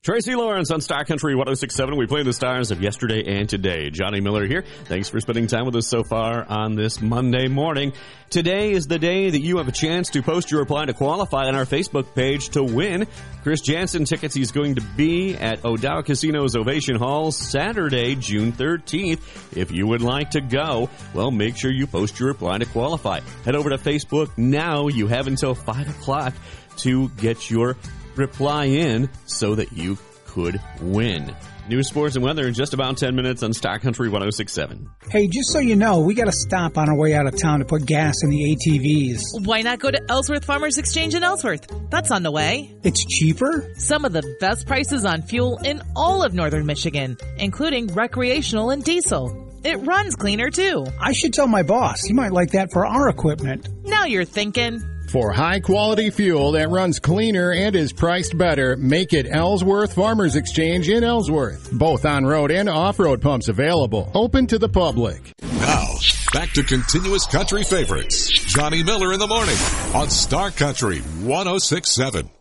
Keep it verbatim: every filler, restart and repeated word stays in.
Tracy Lawrence on Star Country one oh six point seven. We play the stars of yesterday and today. Johnny Miller here. Thanks for spending time with us so far on this Monday morning. Today is the day that you have a chance to post your reply to qualify on our Facebook page to win Chris Jansen tickets. He's going to be at O'Dowd Casino's Ovation Hall Saturday, June thirteenth. If you would like to go, well, make sure you post your reply to qualify. Head over to Facebook now. You have until five o'clock to get your reply in so that you could win. News, sports, and weather in just about ten minutes on Star Country one oh six point seven. Hey, just so you know, we got to stop on our way out of town to put gas in the A T Vs. Why not go to Ellsworth Farmers Exchange in Ellsworth? That's on the way. It's cheaper? Some of the best prices on fuel in all of northern Michigan, including recreational and diesel. It runs cleaner, too. I should tell my boss. He might like that for our equipment. Now you're thinking. For high-quality fuel that runs cleaner and is priced better, make it Ellsworth Farmers Exchange in Ellsworth. Both on-road and off-road pumps available. Open to the public. Now, back to continuous country favorites. Johnny Miller in the morning on Star Country one oh six point seven.